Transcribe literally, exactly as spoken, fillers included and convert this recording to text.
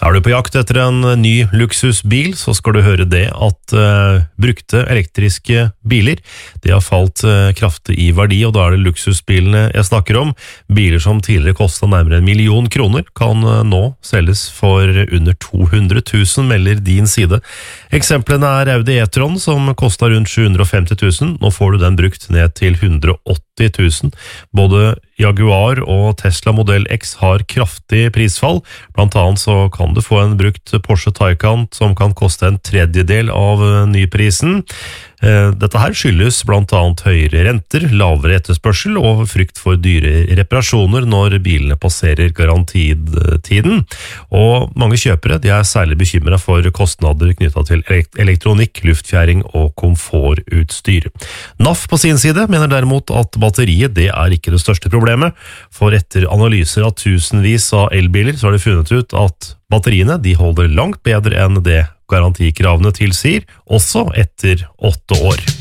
Er du på jakt etter en ny luksusbil, så skal du høre det at uh, brukte elektriske biler, det har falt uh, kraftig i verdi, og da er det luksusbilene jeg snakker om. Biler som tidligere kostet nærmere en million kroner, kan uh, nå selges for under to hundre tusen, melder din side. Eksemplene er Audi e-tron, som kostet rundt sju hundre og femti tusen. Nå får du den brukt ned til hundre og åtti tusen. Både Jaguar og Tesla Model X har kraftig prisfall. Blant annet så kan du få en brukt Porsche Taycan som kan koste en tredjedel av nyprisen. Dette her skyldes blant annet høyere renter, lavere etterspørsel og frykt for dyre reparasjoner når bilene passerer garantitiden. Og mange kjøpere de er særlig bekymret for kostnader knyttet til elektronikk, luftfjæring og komfortutstyr. N A F på sin side mener derimot at batteriet det er ikke det største problemet, for etter analyser av tusenvis av elbiler så har de funnet ut at batteriene de holder langt bedre enn det garantikravene tilsier, også etter åtte år.